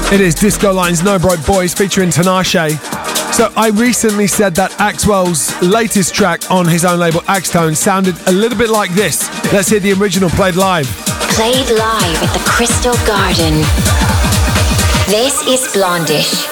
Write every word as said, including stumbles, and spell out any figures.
It is Disco Line's No Broke Boys featuring Tinashe. So I recently said that Axwell's latest track on his own label Axtone sounded a little bit like this. Let's hear the original played live. Played live at the Crystal Garden. This is Blondish.